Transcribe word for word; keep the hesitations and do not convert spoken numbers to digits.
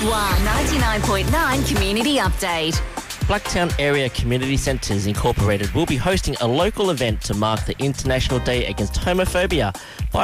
One ninety-nine point nine Community Update. Blacktown Area Community Centres Incorporated will be hosting a local event to mark the International Day Against Homophobia.